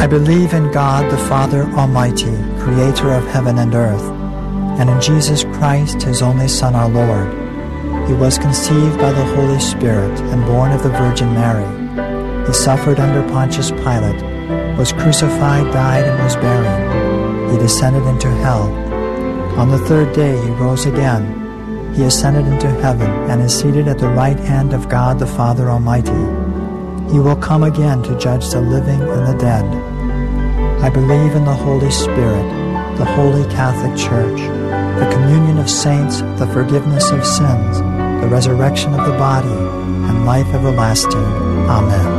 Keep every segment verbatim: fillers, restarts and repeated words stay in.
I believe in God, the Father Almighty, creator of heaven and earth, and in Jesus Christ, his only Son, our Lord. He was conceived by the Holy Spirit and born of the Virgin Mary. He suffered under Pontius Pilate, was crucified, died, and was buried. He descended into hell. On the third day he rose again. He ascended into heaven and is seated at the right hand of God the Father Almighty. He will come again to judge the living and the dead. I believe in the Holy Spirit, the Holy Catholic Church, the communion of saints, the forgiveness of sins, the resurrection of the body, and life everlasting. Amen.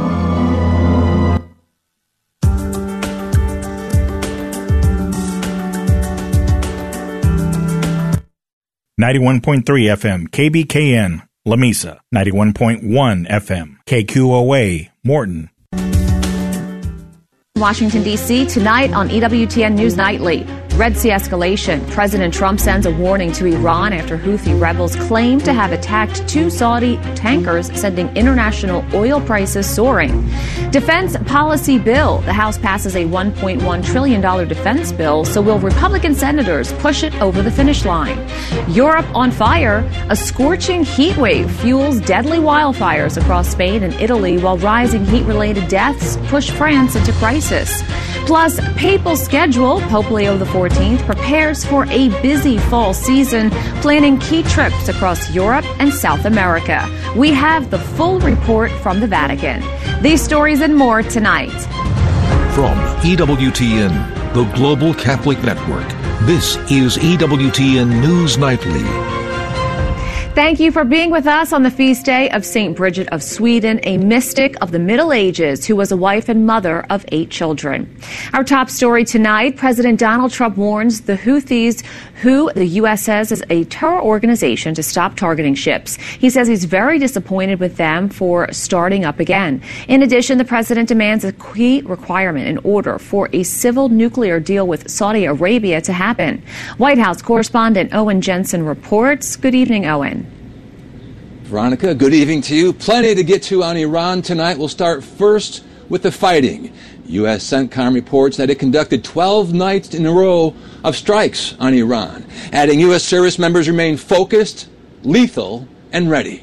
ninety-one point three F M, K B K N, La Mesa. ninety-one point one F M, K Q O A, Morton. Washington, D C, tonight on E W T N News Nightly. Red Sea escalation. President Trump sends a warning to Iran after Houthi rebels claim to have attacked two Saudi tankers, sending international oil prices soaring. Defense policy bill. The House passes a one point one trillion dollars defense bill, so will Republican senators push it over the finish line? Europe on fire. A scorching heat wave fuels deadly wildfires across Spain and Italy, while rising heat-related deaths push France into crisis. Plus, papal schedule. Pope Leo the fourteenth prepares for a busy fall season, planning key trips across Europe and South America. We have the full report from the Vatican. These stories and more tonight. From E W T N, the Global Catholic Network, this is E W T N News Nightly. Thank you for being with us on the feast day of Saint Bridget of Sweden, a mystic of the Middle Ages who was a wife and mother of eight children. Our top story tonight, President Donald Trump warns the Houthis, who the U S says is a terror organization, to stop targeting ships. He says he's very disappointed with them for starting up again. In addition, the president demands a key requirement in order for a civil nuclear deal with Saudi Arabia to happen. White House correspondent Owen Jensen reports. Good evening, Owen. Veronica, good evening to you. Plenty to get to on Iran tonight. We'll start first with the fighting. U S CENTCOM reports that it conducted twelve nights in a row of strikes on Iran, adding U S service members remain focused, lethal, and ready.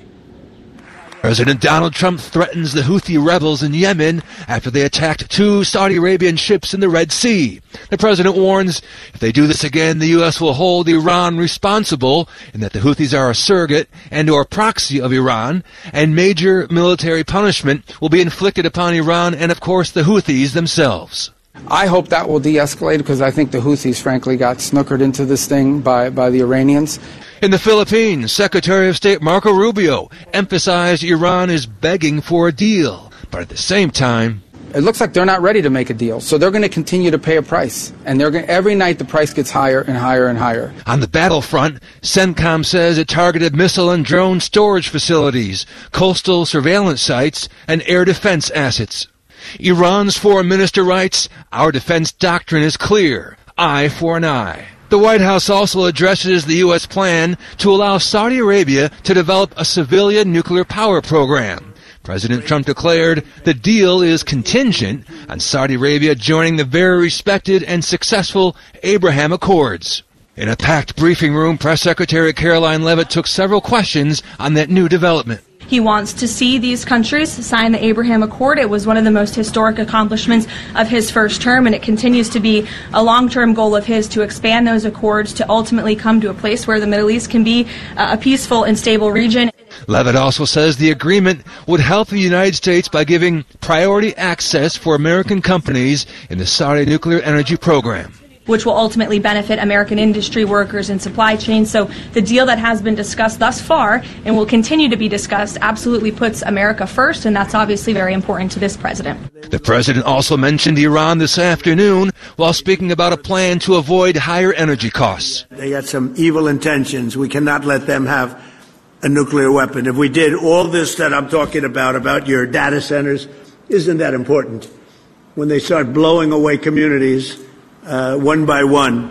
President Donald Trump threatens the Houthi rebels in Yemen after they attacked two Saudi Arabian ships in the Red Sea. The president warns if they do this again, the U S will hold Iran responsible, and that the Houthis are a surrogate and or proxy of Iran, and major military punishment will be inflicted upon Iran and, of course, the Houthis themselves. I hope that will de-escalate, because I think the Houthis, frankly, got snookered into this thing by, by the Iranians. In the Philippines, Secretary of State Marco Rubio emphasized Iran is begging for a deal, but at the same time, it looks like they're not ready to make a deal, so they're going to continue to pay a price, and they're going, every night the price gets higher and higher and higher. On the battlefront, CENTCOM says it targeted missile and drone storage facilities, coastal surveillance sites, and air defense assets. Iran's foreign minister writes, "Our defense doctrine is clear, eye for an eye." The White House also addresses the U S plan to allow Saudi Arabia to develop a civilian nuclear power program. President Trump declared the deal is contingent on Saudi Arabia joining the very respected and successful Abraham Accords. In a packed briefing room, Press Secretary Caroline Leavitt took several questions on that new development. He wants to see these countries sign the Abraham Accord. It was one of the most historic accomplishments of his first term, and it continues to be a long-term goal of his to expand those accords to ultimately come to a place where the Middle East can be a peaceful and stable region. Leavitt also says the agreement would help the United States by giving priority access for American companies in the Saudi nuclear energy program, which will ultimately benefit American industry workers and supply chains. So the deal that has been discussed thus far and will continue to be discussed absolutely puts America first, and that's obviously very important to this president. The president also mentioned Iran this afternoon while speaking about a plan to avoid higher energy costs. They got some evil intentions. We cannot let them have a nuclear weapon. If we did all this that I'm talking about, about your data centers, isn't that important? When they start blowing away communities, Uh, one by one.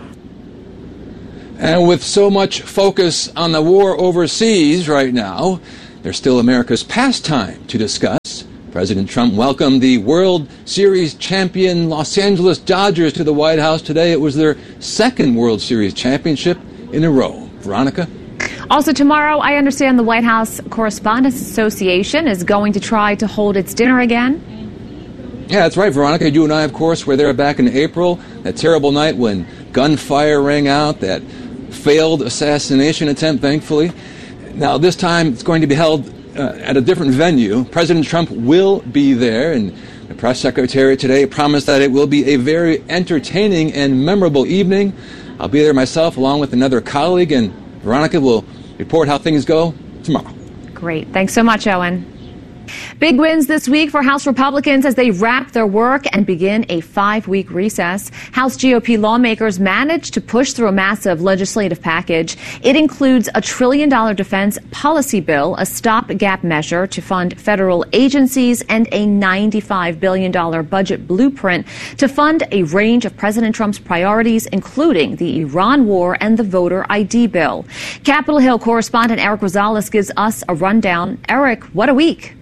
And with so much focus on the war overseas right now, there's still America's pastime to discuss. President Trump welcomed the World Series champion Los Angeles Dodgers to the White House today. It was their second World Series championship in a row. Veronica? Also tomorrow, I understand the White House Correspondents Association is going to try to hold its dinner again. Yeah, that's right, Veronica. You and I, of course, were there back in April, that terrible night when gunfire rang out, that failed assassination attempt, thankfully. Now, this time it's going to be held uh, at a different venue. President Trump will be there, and the press secretary today promised that it will be a very entertaining and memorable evening. I'll be there myself, along with another colleague, and Veronica will report how things go tomorrow. Great. Thanks so much, Owen. Big wins this week for House Republicans as they wrap their work and begin a five-week recess. House G O P lawmakers managed to push through a massive legislative package. It includes a trillion-dollar defense policy bill, a stopgap measure to fund federal agencies, and a ninety-five billion dollars budget blueprint to fund a range of President Trump's priorities, including the Iran war and the voter I D bill. Capitol Hill correspondent Eric Rosales gives us a rundown. Eric, what a week.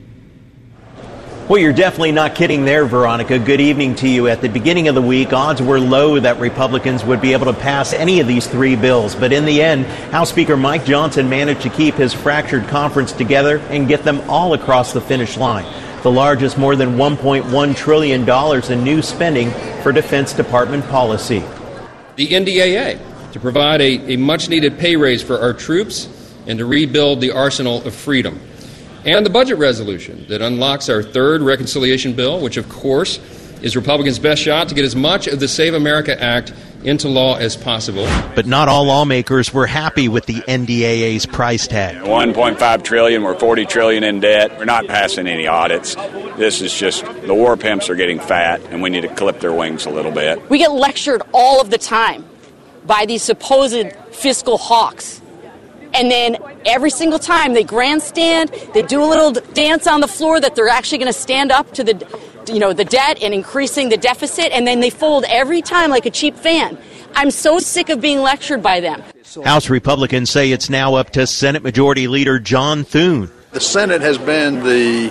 Well, you're definitely not kidding there, Veronica. Good evening to you. At the beginning of the week, odds were low that Republicans would be able to pass any of these three bills. But in the end, House Speaker Mike Johnson managed to keep his fractured conference together and get them all across the finish line. The largest, more than one point one trillion dollars in new spending for Defense Department policy. The N D A A, to provide a, a much-needed pay raise for our troops and to rebuild the arsenal of freedom. And the budget resolution that unlocks our third reconciliation bill, which, of course, is Republicans' best shot to get as much of the Save America Act into law as possible. But not all lawmakers were happy with the N D A A's price tag. one point five trillion dollars, we're forty trillion dollars in debt. We're not passing any audits. This is just, the war pimps are getting fat, and we need to clip their wings a little bit. We get lectured all of the time by these supposed fiscal hawks. And then every single time they grandstand, they do a little dance on the floor that they're actually going to stand up to the, you know, the debt and increasing the deficit, and then they fold every time like a cheap fan. I'm so sick of being lectured by them. House Republicans say it's now up to Senate Majority Leader John Thune. The Senate has been the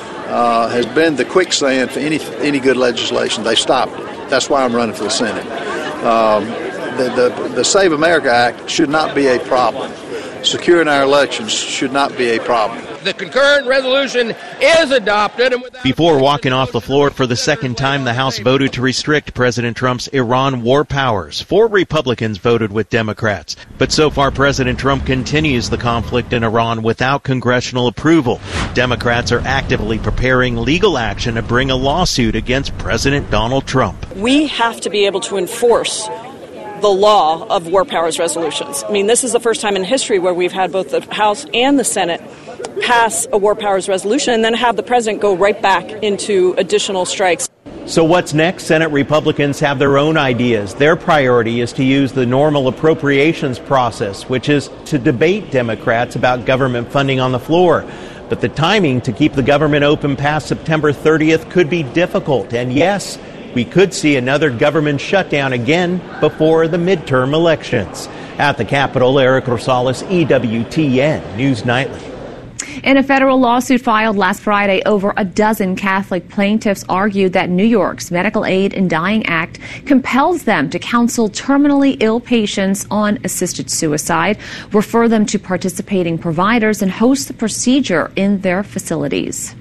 uh, has been the quicksand for any any good legislation. They stopped it. That's why I'm running for the Senate. Um, the, the the Save America Act should not be a problem. Securing our elections should not be a problem. The concurrent resolution is adopted. And without Before walking off the floor for the second time, the House voted to restrict President Trump's Iran war powers. Four Republicans voted with Democrats. But so far, President Trump continues the conflict in Iran without congressional approval. Democrats are actively preparing legal action to bring a lawsuit against President Donald Trump. We have to be able to enforce the law of war powers resolutions. I mean, this is the first time in history where we've had both the House and the Senate pass a war powers resolution and then have the president go right back into additional strikes. So what's next? Senate Republicans have their own ideas. Their priority is to use the normal appropriations process, which is to debate Democrats about government funding on the floor. But the timing to keep the government open past September thirtieth could be difficult. And yes, we could see another government shutdown again before the midterm elections. At the Capitol, Eric Rosales, E W T N News Nightly. In a federal lawsuit filed last Friday, over a dozen Catholic plaintiffs argued that New York's Medical Aid in Dying Act compels them to counsel terminally ill patients on assisted suicide, refer them to participating providers, and host the procedure in their facilities.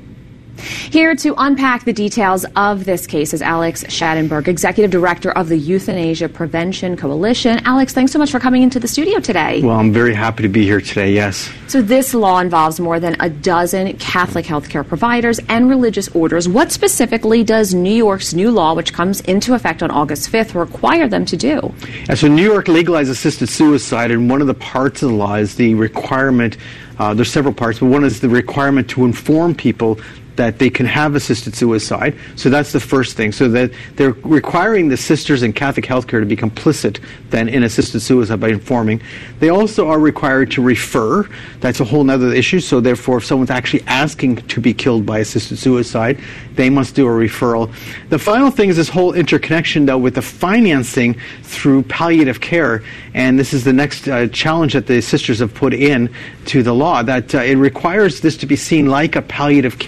Here to unpack the details of this case is Alex Schadenberg, Executive Director of the Euthanasia Prevention Coalition. Alex, thanks so much for coming into the studio today. Well, I'm very happy to be here today, yes. So this law involves more than a dozen Catholic healthcare providers and religious orders. What specifically does New York's new law, which comes into effect on August fifth, require them to do? Yeah, so New York legalized assisted suicide, and one of the parts of the law is the requirement, uh, there's several parts, but one is the requirement to inform people that they can have assisted suicide. So that's the first thing. So that they're requiring the sisters in Catholic healthcare to be complicit then in assisted suicide by informing. They also are required to refer. That's a whole other issue. So therefore, if someone's actually asking to be killed by assisted suicide, they must do a referral. The final thing is this whole interconnection, though, with the financing through palliative care. And this is the next uh, challenge that the sisters have put in to the law, that uh, it requires this to be seen like a palliative care kit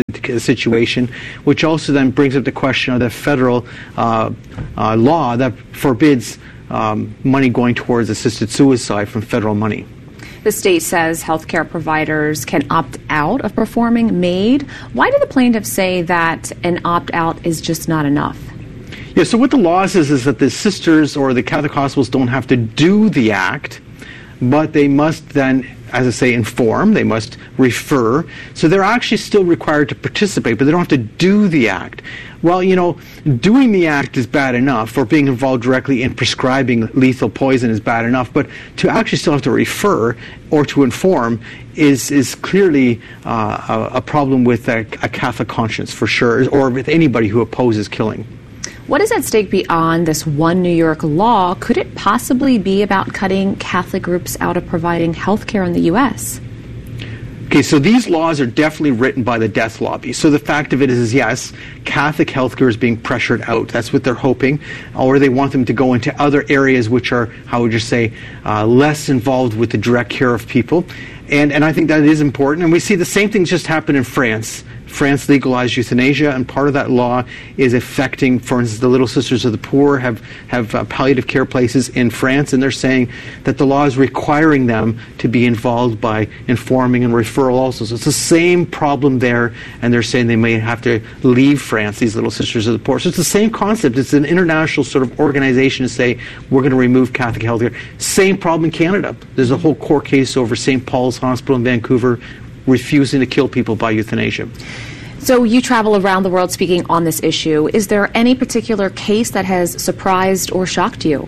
situation, which also then brings up the question of the federal uh, uh, law that forbids um, money going towards assisted suicide from federal money. The state says healthcare providers can opt out of performing MAID. Why do the plaintiffs say that an opt-out is just not enough? Yeah, so what the law says is that the sisters or the Catholic hospitals don't have to do the act, but they must then, as I say, inform, they must refer. So they're actually still required to participate, but they don't have to do the act. Well, you know, doing the act is bad enough, or being involved directly in prescribing lethal poison is bad enough, but to actually still have to refer or to inform is is clearly uh, a, a problem with a, a Catholic conscience, for sure, or with anybody who opposes killing. What is at stake beyond this one New York law? Could it possibly be about cutting Catholic groups out of providing health care in the U S? Okay, so these laws are definitely written by the death lobby. So the fact of it is, is yes, Catholic healthcare is being pressured out. That's what they're hoping. Or they want them to go into other areas which are, how would you say, uh, less involved with the direct care of people. And, and I think that is important. And we see the same thing just happen in France. France legalized euthanasia, and part of that law is affecting, for instance, the Little Sisters of the Poor have, have uh, palliative care places in France, and they're saying that the law is requiring them to be involved by informing and referral also. So it's the same problem there, and they're saying they may have to leave France, these Little Sisters of the Poor. So it's the same concept. It's an international sort of organization to say, we're going to remove Catholic health care. Same problem in Canada. There's a whole court case over Saint Paul's Hospital in Vancouver refusing to kill people by euthanasia. So you travel around the world speaking on this issue. Is there any particular case that has surprised or shocked you?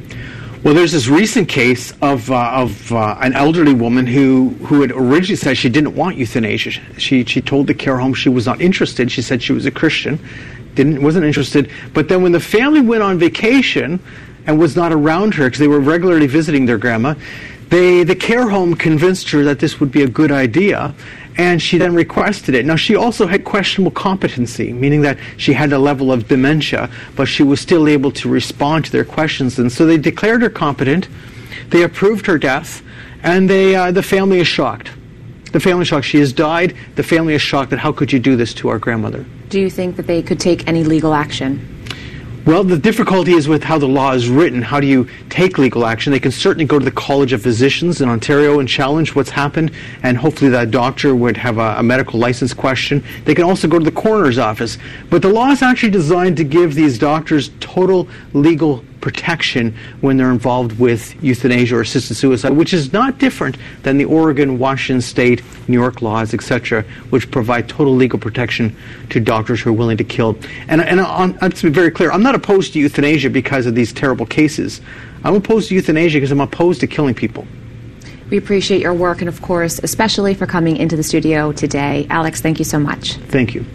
Well, there's this recent case of uh, of uh, an elderly woman who, who had originally said she didn't want euthanasia. She she told the care home she was not interested. She said she was a Christian, didn't wasn't interested. But then when the family went on vacation and was not around her because they were regularly visiting their grandma, They, the care home convinced her that this would be a good idea, and she then requested it. Now, she also had questionable competency, meaning that she had a level of dementia, but she was still able to respond to their questions. And so they declared her competent, they approved her death, and they, uh, the family is shocked. The family is shocked. She has died. The family is shocked that how could you do this to our grandmother? Do you think that they could take any legal action? Well, the difficulty is with how the law is written. How do you take legal action? They can certainly go to the College of Physicians in Ontario and challenge what's happened, and hopefully that doctor would have a, a medical license question. They can also go to the coroner's office. But the law is actually designed to give these doctors total legal protection when they're involved with euthanasia or assisted suicide, which is not different than the Oregon, Washington State, New York laws, et cetera, which provide total legal protection to doctors who are willing to kill. And, and on, let's be very clear, I'm not opposed to euthanasia because of these terrible cases. I'm opposed to euthanasia because I'm opposed to killing people. We appreciate your work and, of course, especially for coming into the studio today. Alex, thank you so much. Thank you.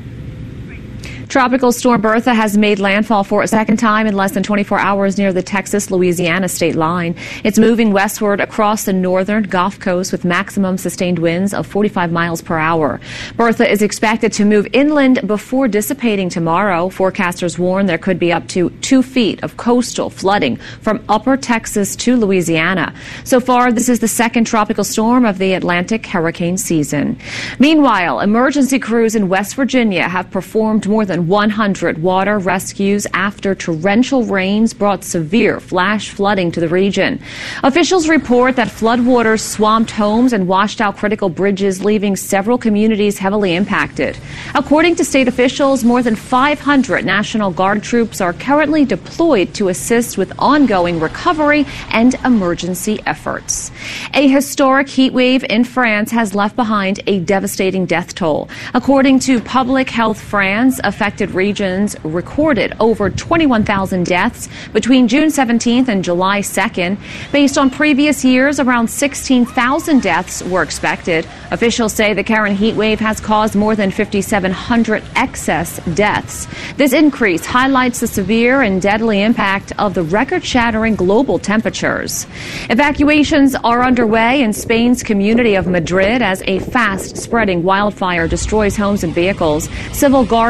Tropical storm Bertha has made landfall for a second time in less than twenty-four hours near the Texas-Louisiana state line. It's moving westward across the northern Gulf Coast with maximum sustained winds of forty-five miles per hour. Bertha is expected to move inland before dissipating tomorrow. Forecasters warn there could be up to two feet of coastal flooding from upper Texas to Louisiana. So far, this is the second tropical storm of the Atlantic hurricane season. Meanwhile, emergency crews in West Virginia have performed more than one hundred water rescues after torrential rains brought severe flash flooding to the region. Officials report that floodwaters swamped homes and washed out critical bridges, leaving several communities heavily impacted. According to state officials, more than five hundred National Guard troops are currently deployed to assist with ongoing recovery and emergency efforts. A historic heat wave in France has left behind a devastating death toll. According to Public Health France, affected regions recorded over twenty-one thousand deaths between June seventeenth and July second. Based on previous years, around sixteen thousand deaths were expected. Officials say the current heat wave has caused more than five thousand seven hundred excess deaths. This increase highlights the severe and deadly impact of the record-shattering global temperatures. Evacuations are underway in Spain's community of Madrid as a fast-spreading wildfire destroys homes and vehicles. Civil Guard agents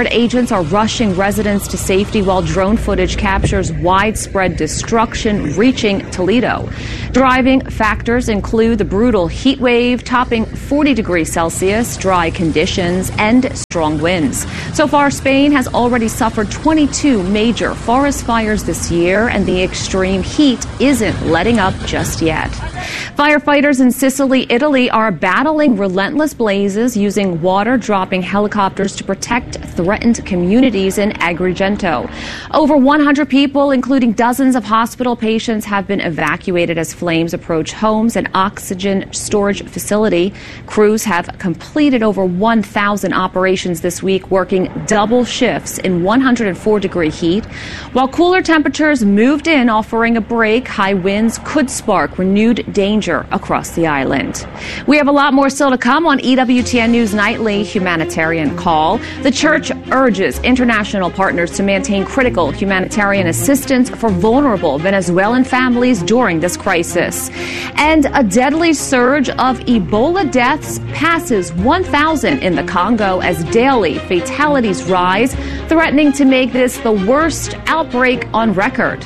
Ambulance are rushing residents to safety while drone footage captures widespread destruction reaching Toledo. Driving factors include the brutal heat wave topping forty degrees Celsius, dry conditions, and strong winds. So far, Spain has already suffered twenty-two major forest fires this year, and the extreme heat isn't letting up just yet. Firefighters in Sicily, Italy are battling relentless blazes using water-dropping helicopters to protect threatened communities in Agrigento. Over one hundred people, including dozens of hospital patients, have been evacuated as flames approach homes and oxygen storage facility. Crews have completed over one thousand operations this week, working double shifts in one hundred four degree heat. While cooler temperatures moved in, offering a break, high winds could spark renewed danger across the island. We have a lot more still to come on E W T N News Nightly Humanitarian Call. The church urges international partners to maintain critical humanitarian assistance for vulnerable Venezuelan families during this crisis. And a deadly surge of Ebola deaths passes one thousand in the Congo as daily fatalities rise, threatening to make this the worst outbreak on record.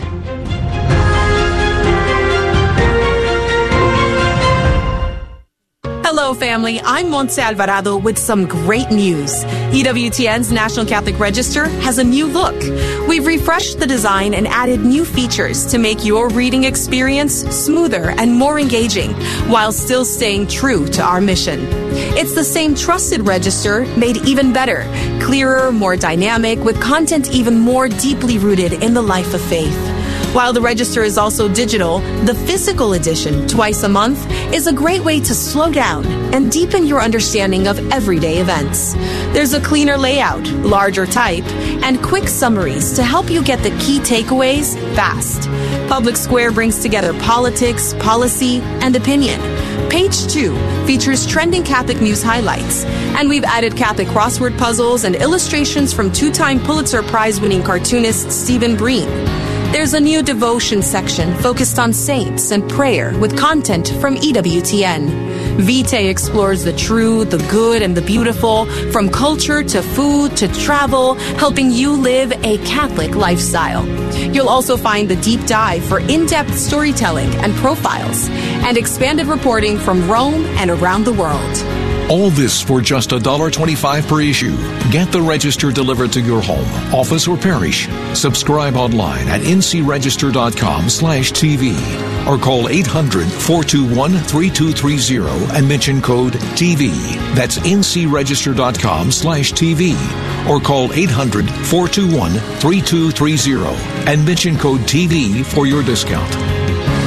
Hello, family. I'm Montse Alvarado with some great news. E W T N's National Catholic Register has a new look. We've refreshed the design and added new features to make your reading experience smoother and more engaging, while still staying true to our mission. It's the same trusted register, made even better, clearer, more dynamic, with content even more deeply rooted in the life of faith. While the register is also digital, the physical edition, twice a month, is a great way to slow down and deepen your understanding of everyday events. There's a cleaner layout, larger type, and quick summaries to help you get the key takeaways fast. Public Square brings together politics, policy, and opinion. Page two features trending Catholic news highlights, and we've added Catholic crossword puzzles and illustrations from two-time Pulitzer Prize-winning cartoonist Stephen Breen. There's a new devotion section focused on saints and prayer with content from E W T N. Vitae explores the true, the good, and the beautiful, from culture to food to travel, helping you live a Catholic lifestyle. You'll also find the deep dive for in-depth storytelling and profiles, and expanded reporting from Rome and around the world. All this for just one dollar twenty-five per issue. Get the Register delivered to your home, office, or parish. Subscribe online at ncregister.com slash TV or call eight hundred, four two one, three two three zero and mention code T V. That's ncregister.com slash TV or call eight hundred, four two one, three two three zero and mention code T V for your discount.